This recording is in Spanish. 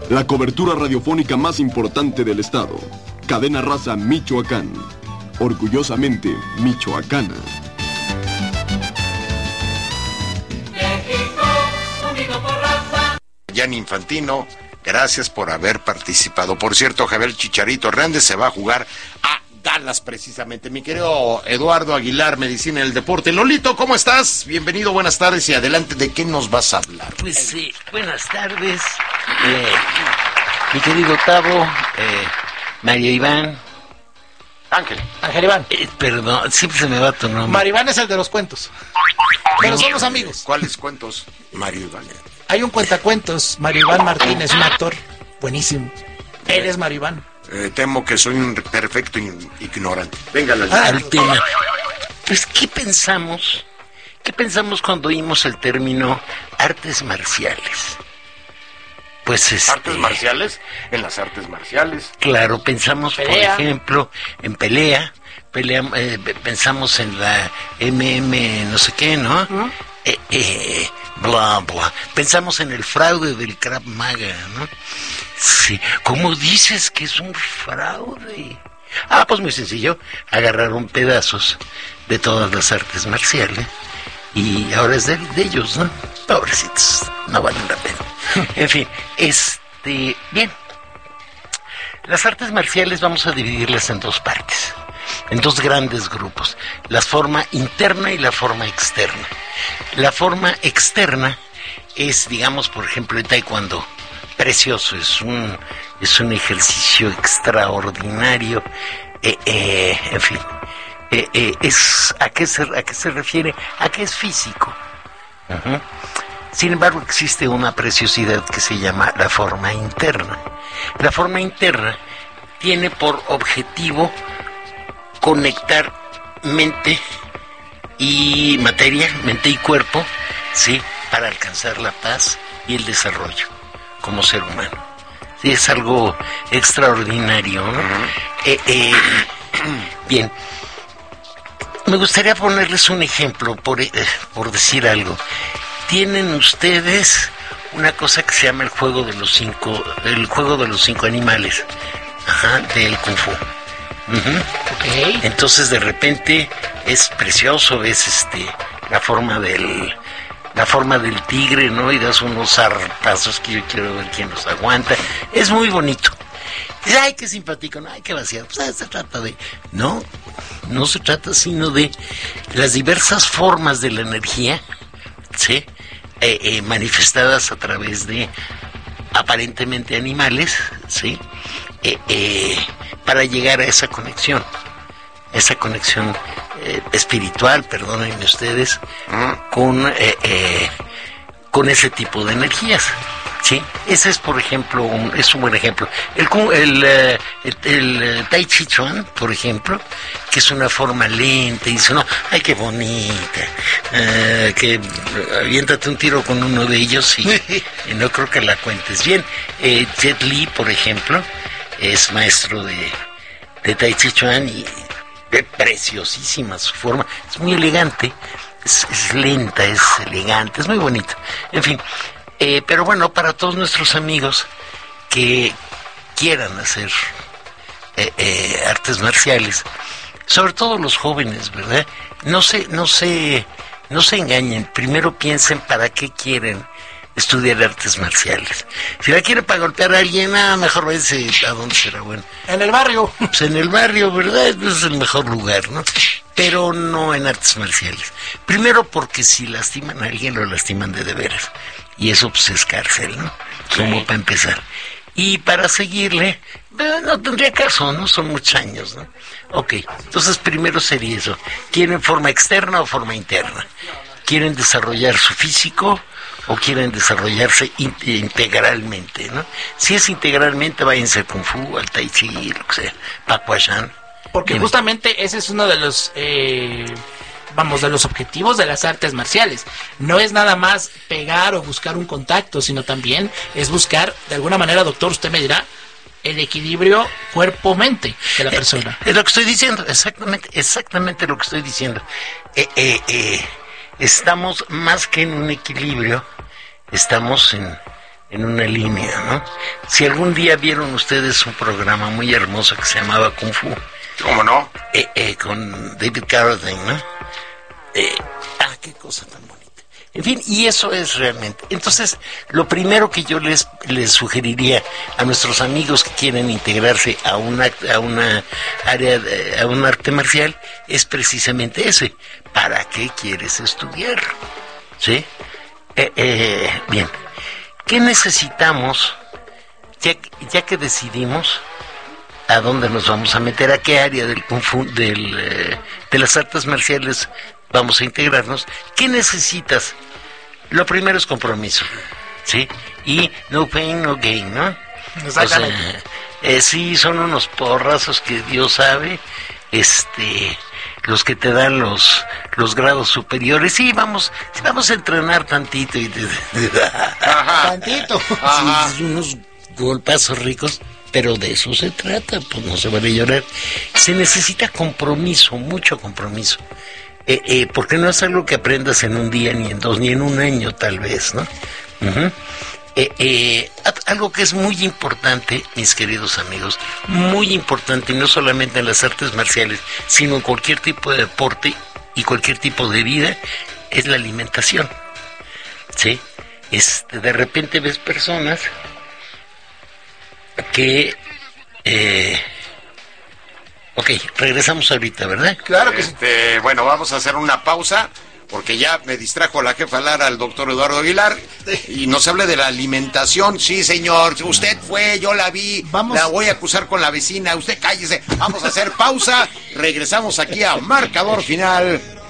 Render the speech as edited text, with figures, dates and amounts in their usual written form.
La cobertura radiofónica más importante del estado. Cadena Raza Michoacán. Orgullosamente michoacana. México, unido por raza. Gianni Infantino, gracias por haber participado. Por cierto, Javier Chicharito Hernández se va a jugar a Dallas precisamente. Mi querido Eduardo Aguilar, Medicina del Deporte. Lolito, ¿cómo estás? Bienvenido, buenas tardes y adelante. ¿De qué nos vas a hablar? Pues sí, buenas tardes. Mi querido Tavo, Mario Iván. Ángel Iván. Perdón, siempre se me va tu nombre. Mario Iván es el de los cuentos. Pero somos amigos. ¿Cuáles cuentos, Mario Iván? Hay un cuentacuentos, Mario Iván Martínez, un actor buenísimo. Él es Mario Iván. Temo que soy un perfecto ignorante. Venga, al tema. Pues, ¿qué pensamos? ¿Qué pensamos cuando oímos el término artes marciales? Pues ¿Artes marciales? En las artes marciales. Claro, pensamos, pelea. Por ejemplo, en pelea pensamos en la MM no sé qué, ¿no? ¿Mm? Bla, bla. Pensamos en el fraude del Krav Maga, ¿no? Sí. ¿Cómo dices que es un fraude? Pues muy sencillo. Agarraron pedazos de todas las artes marciales y ahora es de ellos, ¿no? Pobrecitos, no valen la pena. En fin, bien. Las artes marciales vamos a dividirlas en dos partes, en dos grandes grupos, la forma interna y la forma externa. La forma externa es, digamos, por ejemplo, el taekwondo, precioso, es un ejercicio extraordinario, en fin, ¿a qué se refiere? A que es físico. Uh-huh. Sin embargo, existe una preciosidad que se llama la forma interna. La forma interna tiene por objetivo conectar mente y materia, mente y cuerpo, ¿sí? Para alcanzar la paz y el desarrollo como ser humano. Sí, es algo extraordinario, ¿no? Bien. Me gustaría ponerles un ejemplo, por decir algo. Tienen ustedes una cosa que se llama el juego de los cinco animales, del Kung Fu. Uh-huh. Okay. Entonces de repente es precioso, ves la forma del tigre, ¿no? Y das unos zarpazos que yo quiero ver quién los aguanta. Es muy bonito. Ay, qué simpático, no, ay, qué vaciado. Pues se trata de... No se trata sino de las diversas formas de la energía, ¿sí? Manifestadas a través de aparentemente animales, ¿sí? Para llegar a esa conexión espiritual, perdónenme ustedes, con ese tipo de energías, ¿sí? Ese es, por ejemplo, es un buen ejemplo. El Tai Chi Chuan, por ejemplo, que es una forma lenta, y dice, no, ay, qué bonita, que aviéntate un tiro con uno de ellos y no creo que la cuentes bien. Jet Li, por ejemplo, es maestro de Tai Chi Chuan y preciosísima su forma, es muy elegante, es lenta, es elegante, es muy bonito, en fin. Pero bueno, para todos nuestros amigos que quieran hacer artes marciales, sobre todo los jóvenes, ¿verdad? No se engañen. Primero piensen para qué quieren estudiar artes marciales. Si la quieren para golpear a alguien, mejor váyanse a dónde será bueno. En el barrio. Pues en el barrio, ¿verdad? Es el mejor lugar, ¿no? Pero no en artes marciales. Primero porque si lastiman a alguien, lo lastiman de veras. Y eso pues es cárcel, ¿no? Como para empezar. Y para seguirle, no tendría caso, ¿no? Son muchos años, ¿no? Ok, entonces primero sería eso. ¿Quieren forma externa o forma interna? ¿Quieren desarrollar su físico o quieren desarrollarse integralmente, ¿no? Si es integralmente, váyanse al Kung Fu, al Tai Chi, lo que sea, Pacuayán. Porque justamente ese es uno de los... de los objetivos de las artes marciales. No es nada más pegar o buscar un contacto, sino también es buscar, de alguna manera, doctor, usted me dirá, el equilibrio cuerpo-mente de la persona. Es lo que estoy diciendo, exactamente lo que estoy diciendo. Estamos más que en un equilibrio, estamos en una línea, ¿no? Si algún día vieron ustedes un programa muy hermoso que se llamaba Kung Fu. ¿Cómo no? Con David Carradine, ¿no? Qué cosa tan bonita. En fin, y eso es realmente. Entonces, lo primero que yo les sugeriría a nuestros amigos que quieren integrarse a una área, a un arte marcial, es precisamente ese. ¿Para qué quieres estudiar? ¿Sí? Bien. ¿Qué necesitamos, ya que decidimos a dónde nos vamos a meter, a qué área del Kung Fu, de las artes marciales vamos a integrarnos? ¿Qué necesitas? Lo primero es compromiso, ¿sí? Y no pain, no gain, ¿no? Exactamente. O sea, sí, son unos porrazos que Dios sabe, los que te dan los grados superiores. Sí, vamos a entrenar tantito y Tantito. sí, unos golpazos ricos, pero de eso se trata, pues no se vale llorar. Se necesita compromiso, mucho compromiso. Porque no es algo que aprendas en un día, ni en 2, ni en un año, tal vez, ¿no? Uh-huh. Algo que es muy importante, mis queridos amigos, muy importante, y no solamente en las artes marciales, sino en cualquier tipo de deporte y cualquier tipo de vida, es la alimentación, ¿sí? De repente ves personas que... Ok, regresamos ahorita, ¿verdad? Claro que sí. Bueno, vamos a hacer una pausa, porque ya me distrajo la jefa Lara, el doctor Eduardo Aguilar, y nos habla de la alimentación. Sí, señor, usted fue, yo la vi, la voy a acusar con la vecina, usted cállese. Vamos a hacer pausa, regresamos aquí a Marcador Final.